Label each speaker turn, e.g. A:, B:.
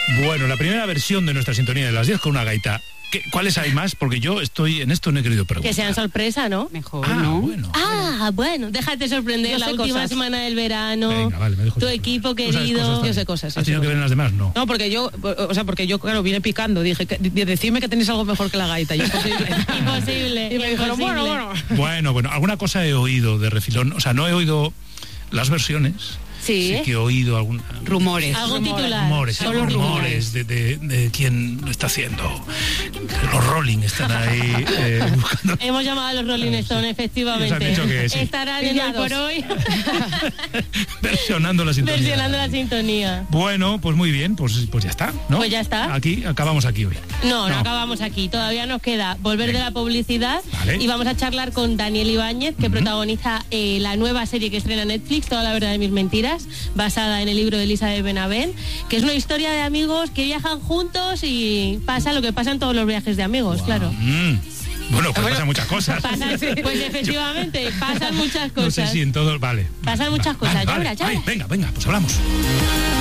A: Bueno, la primera versión de nuestra sintonía de las 10 con una gaita. ¿Cuáles hay más? Porque yo estoy en esto, no he querido preguntar.
B: Que sean sorpresa, ¿no?
C: Mejor, ¿no?
A: Bueno.
B: Bueno, déjate sorprender.
C: Yo
B: La
C: sé
B: última
C: cosas.
B: semana del verano.
A: Venga, vale, me dejo
B: tu
A: sorprender.
B: equipo
A: ¿Tú sabes
B: querido.
A: cosas
C: Yo sé cosas.
A: ¿Has tenido que ver en las demás? No.
C: No, porque yo, claro, vine picando. Dije, decidme que tenéis algo mejor que la gaita. Y imposible.
B: Imposible.
C: Y me dijeron,
B: imposible.
C: bueno.
A: Alguna cosa he oído de refilón. O sea, no he oído las versiones.
B: Sí.
A: que he oído algún
C: Rumores.
B: Algún titular.
A: rumores,
C: Solo
A: rumores de quién lo está haciendo. Los Rolling están ahí buscando.
B: Hemos llamado a los Rolling Stones, efectivamente.
A: Nos han dicho que sí.
B: Estarán en Hoy por Hoy
A: Versionando la sintonía.
B: versionando la sintonía.
A: Bueno, pues muy bien, pues ya está, ¿no?
B: Pues ya está.
A: Aquí, acabamos aquí hoy.
B: No acabamos aquí. Todavía nos queda volver de la publicidad.
A: Vale.
B: Y vamos a charlar con Daniel Ibáñez, que protagoniza la nueva serie que estrena Netflix, Toda la verdad de mis mentiras, basada en el libro de Elizabeth Benavent, que es una historia de amigos que viajan juntos y pasa lo que pasa en todos los viajes de amigos, claro.
A: Bueno, pues pasan muchas cosas.
B: Pues efectivamente, pasan muchas cosas.
A: No sé si en todo... Vale.
B: Pasan muchas cosas.
A: Vale,
B: Ya verás.
A: venga, pues hablamos.